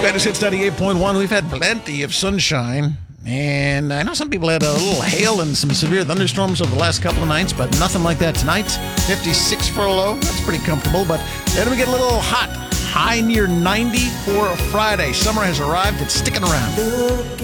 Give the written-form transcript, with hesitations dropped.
Greatest Hits 98.1. We've had plenty of sunshine. And I know some people had a little hail and some severe thunderstorms over the last couple of nights, but nothing like that tonight. 56 for a low. That's pretty comfortable, but then we get a little hot. High near 90 for Friday. Summer has arrived. It's sticking around.